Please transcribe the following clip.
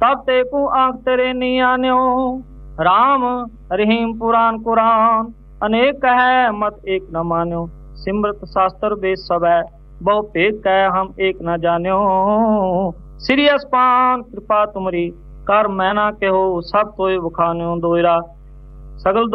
तब ते को आंख तेरे नहीं आन्यो। राम रहीम पुराण कुरान अनेक है मत एक न मान्यो। सिमरत शास्त्र वेद सब है बहु भेद कह हम एक न जान्यो। श्री अस्पान कृपा तुमरी कर मैं ना कहो सब तोय बखान्यो। दोयरा सगल